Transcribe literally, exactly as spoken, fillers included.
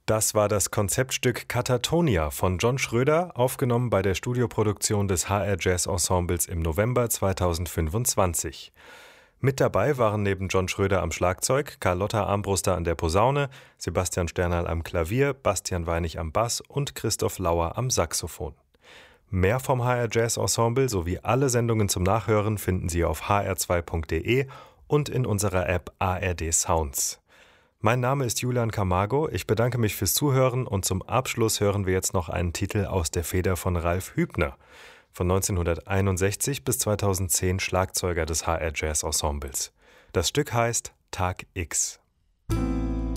Das war das Konzeptstück Katatonia von John Schröder, aufgenommen bei der Studioproduktion des H R Jazz Ensembles im November zweitausendfünfundzwanzig. Mit dabei waren neben John Schröder am Schlagzeug, Carlotta Armbruster an der Posaune, Sebastian Sternal am Klavier, Bastian Weinig am Bass und Christoph Lauer am Saxophon. Mehr vom H R Jazz Ensemble sowie alle Sendungen zum Nachhören finden Sie auf h r zwei punkt d e und in unserer App A R D Sounds. Mein Name ist Julian Camargo, ich bedanke mich fürs Zuhören und zum Abschluss hören wir jetzt noch einen Titel aus der Feder von Ralf Hübner, von neunzehnhunderteinundsechzig bis zweitausendzehn Schlagzeuger des H R Jazz Ensembles. Das Stück heißt Tag X.